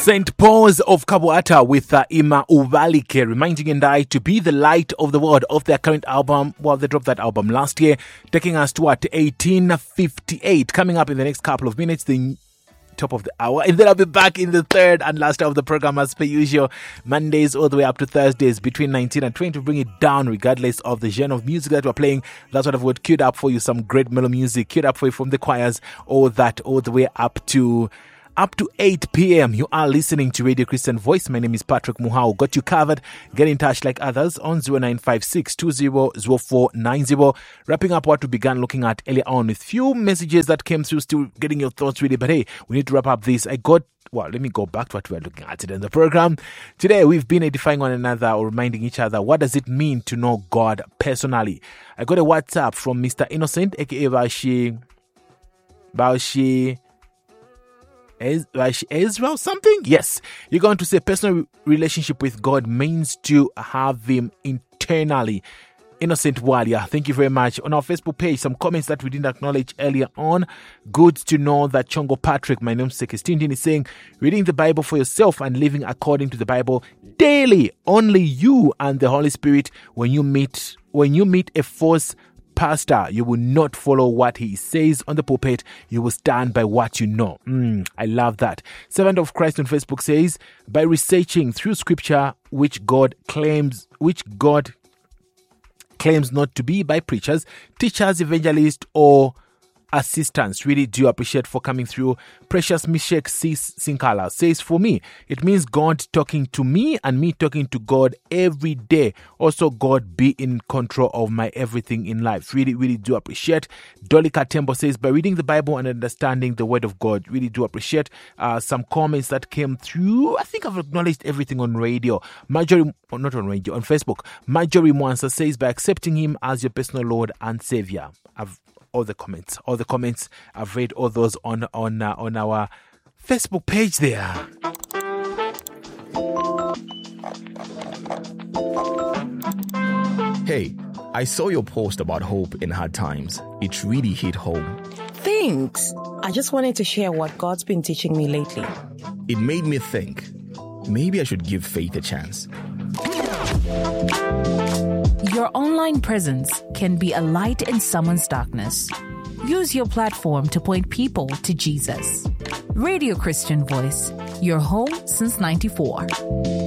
St. Paul's of Kabwata with Ima Uvalike, reminding and I to be the light of the world of their current album. Well, they dropped that album last year, taking us to 1858. Coming up in the next couple of minutes, the top of the hour, and then I'll be back in the third and last hour of the program as per usual, Mondays all the way up to Thursdays between 19 and 20 to bring it down regardless of the genre of music that we're playing. That's what I've got queued up for you, some great mellow music queued up for you from the choirs, all that all the way up to 8 p.m. You are listening to Radio Christian Voice. My name is Patrick Muhau. Got you covered. Get in touch like others on 0956-200490. Wrapping up what we began looking at earlier on with few messages that came through, still getting your thoughts really. But hey, we need to wrap up this. Let me go back to what we were looking at in the program. Today, we've been edifying one another or reminding each other, what does it mean to know God personally? I got a WhatsApp from Mr. Innocent, aka Baushi Ezra something? Yes. You're going to say personal relationship with God means to have Him internally. Innocent Walia, thank you very much. On our Facebook page, some comments that we didn't acknowledge earlier on. Good to know that Chongo Patrick, my namesake, is tuned in, is saying, reading the Bible for yourself and living according to the Bible daily. Only you and the Holy Spirit. When you meet a false pastor, you will not follow what he says on the pulpit. You will stand by what you know. I love that. Servant of Christ on Facebook says, by researching through scripture, which God claims not to be by preachers, teachers, evangelists, or assistants. Really do appreciate for coming through. Precious Mishek Sinkala says, for me, it means God talking to me and me talking to God every day. Also, God be in control of my everything in life. Really, really do appreciate. Dolika Tembo says, by reading the Bible and understanding the word of God. Really do appreciate some comments that came through. I think I've acknowledged everything on radio. Not on radio, on Facebook. Marjorie Mwansa says, by accepting Him as your personal Lord and Savior. All the comments. I've read all those on our Facebook page there. Hey, I saw your post about hope in hard times. It really hit home. Thanks. I just wanted to share what God's been teaching me lately. It made me think, maybe I should give faith a chance. Your online presence can be a light in someone's darkness. Use your platform to point people to Jesus. Radio Christian Voice, your home since '94.